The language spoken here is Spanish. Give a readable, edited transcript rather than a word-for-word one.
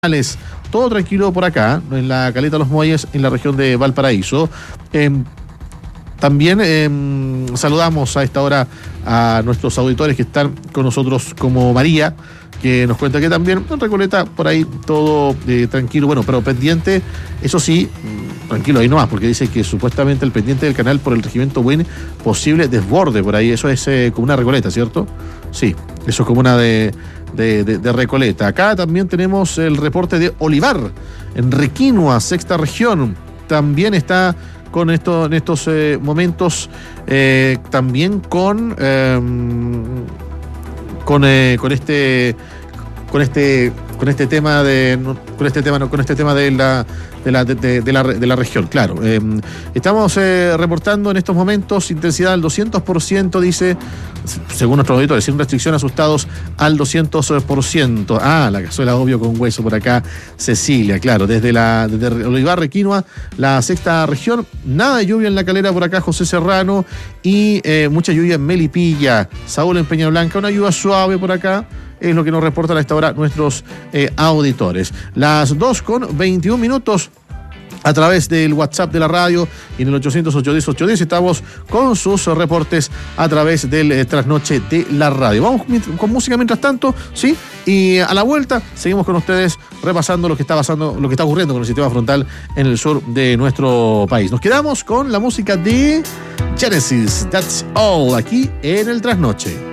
Todo tranquilo por acá, en la Caleta de los Muelles, en la región de Valparaíso. También saludamos a esta hora a nuestros auditores que están con nosotros, como María, que nos cuenta que también en Recoleta, por ahí todo tranquilo, bueno, pero pendiente, eso sí, tranquilo ahí nomás, porque dice que supuestamente el pendiente del canal por el regimiento Buin, posible desborde por ahí, eso es como una Recoleta, ¿cierto? Sí, eso es como una de Recoleta. Acá también tenemos el reporte de Olivar, en Requinoa, sexta región, también está con esto, en estos momentos, también con este tema de la región, claro. Estamos reportando en estos momentos intensidad al 200%, dice, según nuestros auditores, sin restricción, asustados al 200%. La cazuela obvio con hueso por acá, Cecilia, claro, desde Olivar, Requinoa, la sexta región, nada de lluvia en La Calera por acá, José Serrano, y mucha lluvia en Melipilla, Saúl en Peña Blanca, una lluvia suave por acá. Es lo que nos reportan a esta hora nuestros auditores. Las 2:21 a través del WhatsApp de la radio y en el 800-810-810 estamos con sus reportes a través del trasnoche de la radio. Vamos con música mientras tanto, ¿sí? Y a la vuelta seguimos con ustedes repasando lo que está pasando, lo que está ocurriendo con el sistema frontal en el sur de nuestro país. Nos quedamos con la música de Genesis, That's All, aquí en el trasnoche.